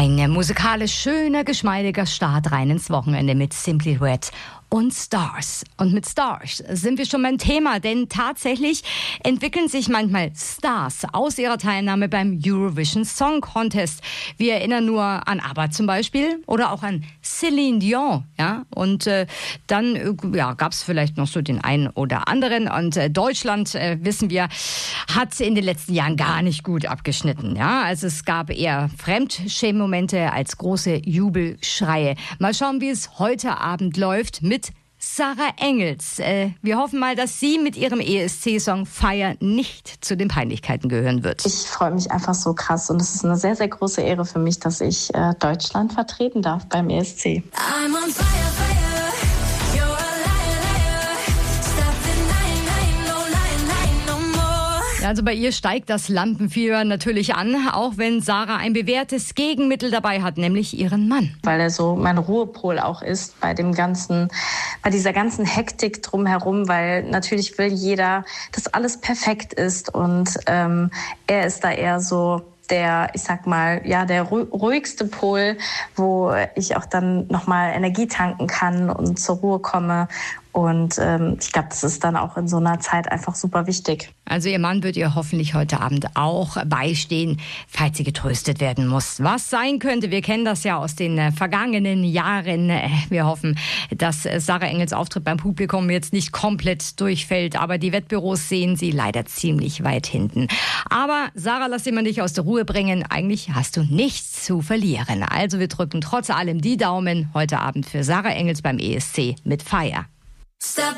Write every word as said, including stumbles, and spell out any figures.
Ein musikalisch schöner, geschmeidiger Start rein ins Wochenende mit Simply Red und Stars. Und mit Stars sind wir schon beim Thema, denn tatsächlich entwickeln sich manchmal Stars aus ihrer Teilnahme beim Eurovision Song Contest. Wir erinnern nur an ABBA zum Beispiel oder auch an Celine Dion. Ja? Und äh, dann äh, ja, gab es vielleicht noch so den einen oder anderen. Und äh, Deutschland, äh, wissen wir, hat in den letzten Jahren gar nicht gut abgeschnitten. Ja? Also es gab eher Fremdschämen-Momente als große Jubelschreie. Mal schauen, wie es heute Abend läuft mit Sarah Engels. Äh, wir hoffen mal, dass sie mit ihrem E S C-Song Fire nicht zu den Peinlichkeiten gehören wird. Ich freue mich einfach so krass und es ist eine sehr, sehr große Ehre für mich, dass ich äh, Deutschland vertreten darf beim E S C. I'm on fire, fire. You're a liar, liar. Stop denying, lying, no lying, lying no more. Ja, also bei ihr steigt das Lampenfieber natürlich an, auch wenn Sarah ein bewährtes Gegenmittel dabei hat, nämlich ihren Mann. Weil er so mein Ruhepol auch ist bei dem ganzen, bei dieser ganzen Hektik drumherum, weil natürlich will jeder, dass alles perfekt ist und ähm, er ist da eher so der, ich sag mal, ja, der ruhigste Pol, wo ich auch dann nochmal Energie tanken kann und zur Ruhe komme. Und ähm, ich glaube, das ist dann auch in so einer Zeit einfach super wichtig. Also ihr Mann wird ihr hoffentlich heute Abend auch beistehen, falls sie getröstet werden muss. Was sein könnte, wir kennen das ja aus den äh, vergangenen Jahren. Äh, wir hoffen, dass äh, Sarah Engels Auftritt beim Publikum jetzt nicht komplett durchfällt. Aber die Wettbüros sehen sie leider ziemlich weit hinten. Aber Sarah, lass dich mal nicht aus der Ruhe bringen. Eigentlich hast du nichts zu verlieren. Also wir drücken trotz allem die Daumen heute Abend für Sarah Engels beim E S C mit Fire. Stop